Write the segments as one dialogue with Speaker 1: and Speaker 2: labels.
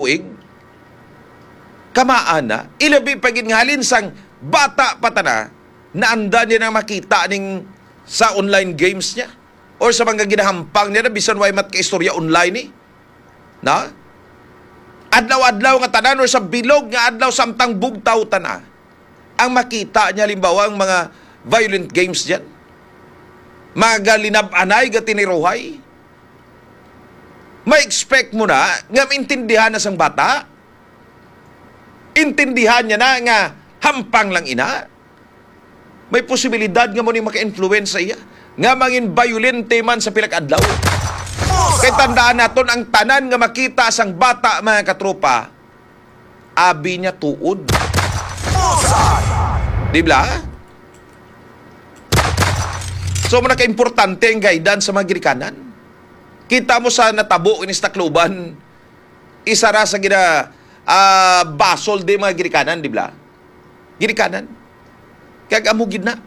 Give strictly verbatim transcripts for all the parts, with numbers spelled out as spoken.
Speaker 1: tuig, kamaan na, ilabi pagin nga halin sang bata patana, na anda niya na makita ning sa online games niya, or sa mga ginahampang niya na, bisan way mat ka-istorya online eh. Na? Adlaw-adlaw nga tanan, or sa bilog nga adlaw samtang bugtaw tana, ang makita niya, limbawa, ang mga violent games diyan. Mga linab-anay, gatiniruhay. May expect mo na, nga intindihan na sang bata, intindihan niya na nga hampang lang ina. May posibilidad nga mo ni maka-influence sa iya, nga mangin violente man sa pilak-adlaw. Kay tandaan naton, ang tanan nga makita sang bata, mga katropa, abi niya tuod. Di ba? So, man ka-importante ang guidance sa mga girikanan. Kita mo sa natabo inis takluban, isa ra sa gina uh, basol di mga girikanan, di ba? Girikanan. Kaya amugid na.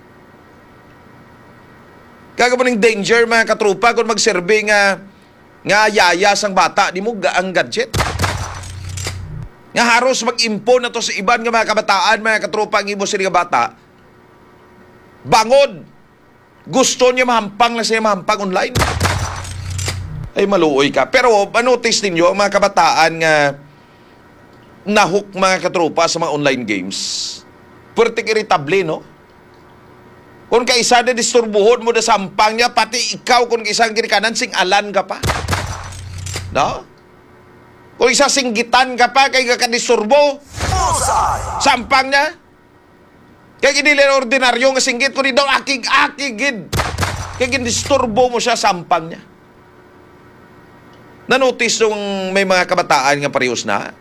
Speaker 1: Kaya mo ng danger, mga katrupa, kung magserve nga nga yaya sang bata, di mo ang gadget. Nga haros mag-impon na to sa iban nga mga kabataan, mga katrupa, ang imo sila nga bata, bangod. Gusto niya mahampang na siya mahampang online. Ay, maluoy ka. Pero, manotice ninyo, ang mga kabataan nga nahook, mga katrupa, sa mga online games. Pertik irritable, no? Kung kaisa na disturbuhon mo na sampang niya, pati ikaw kung kaisang girikanan, sing alan ka pa. No? Kung isa singgitan ka pa, kaya ka disturbo, sampang niya. Kaya ginili ordinaryo nga singgit, kung daw akig-akigid. Kaya gindisturbo mo siya, sampang niya. Na-notice nung may mga kabataan nga parehos na,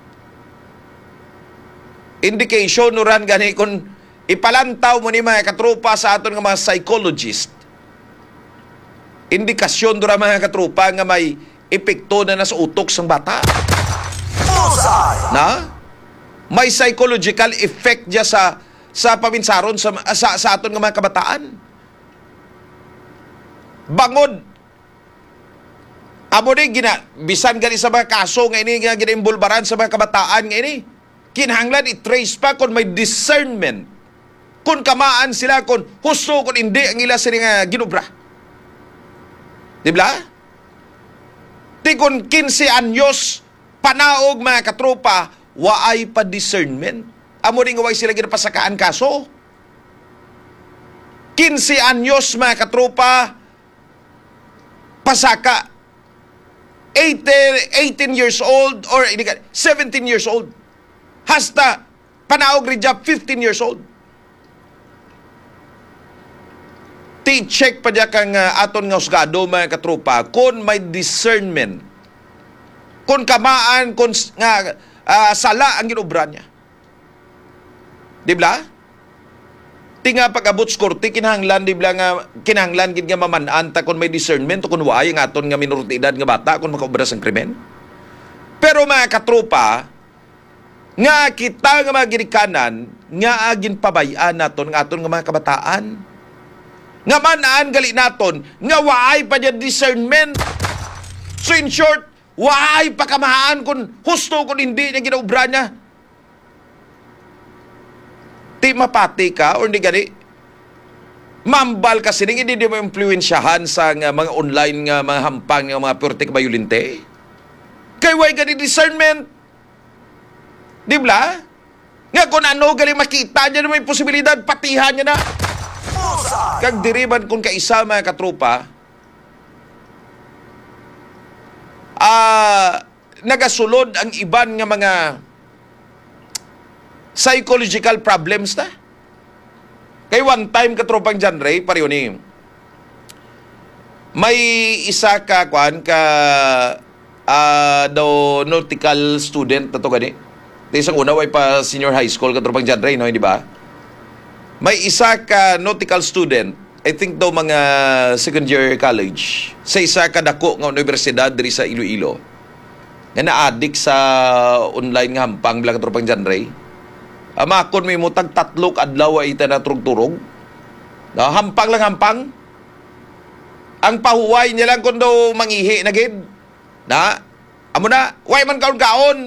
Speaker 1: indication nuran gani kung ipalantaw mo ni mga katrupa sa aton nga mga psychologist. Indikasyon dura mga katrupa nga may epekto na nasa utok sang bata. Na? May psychological effect dia sa sa paminsaron sa, sa, sa aton nga mga kabataan. Bangod. Amo ni gina bisan gani sa mga kaso nga ini nga gina-imbulbaran sa mga kabataan nga ini. Kinahanglan i-trace pa kung may discernment. Kung kamaan sila, kung husto, kung hindi ang ila sila nga ginubra. Di ba? Di kung fifteen anyos, panaog mga katropa, waay pa discernment. Amo rin nga way sila ginapasakaan kaso. fifteen anyos mga katropa, pasaka. eighteen years old, or seventeen years old. Hasta, panaog rin dyan, fifteen years old. Ti-check pa dyan kang uh, aton nga usgado, mga katropa, kung may discernment, kung kamaan, kung nga, uh, sala ang ginubra niya. Di ba? Ti nga pag-abot skorte, kinahanglan, di ba nga, kinahanglan gid nga mamanaan ta kung may discernment, kung waay ang aton nga minoritidad nga bata, kung makaobra sang krimen. Pero mga katropa, nga kita nga mga girikanan, nga agin pabayaan naton nga aton nga mga kabataan. Nga manaan gali naton, nga waay pa niya discernment. So in short, waay pa kamahaan kung husto kung hindi niya ginaubra niya. Ti mapati ka, or hindi gani, mambal kasi ning hindi mo impluensyahan sa nga mga online nga mga hampang nga mga purtik bayulinte. Kay way gani discernment. Di ba? Nga kung ano galing makita niya na may posibilidad, patihan niya na. Kag diriban kung kaisa mga katropa, ah, uh, nagasulod ang iban nga mga psychological problems na. Kay one time katropang John Ray, pareho ni, may isa ka, kwan, ka, uh, daw nautical student na to gani. Ito isang una, way pa senior high school, katropang John Ray, no, hindi ba? May isa ka nautical student, I think daw mga second year college, sa isa ka dako nga universidad diri sa Iloilo, nga na-addict sa online nga hampang bilang katropang John Ray. Amakon may mutag tatlok adlaw ay ita na turog-turog. Na, hampang lang hampang. Ang pahuway niya lang kung daw mangihi na gid. Na, amo na, way man kaon-kaon.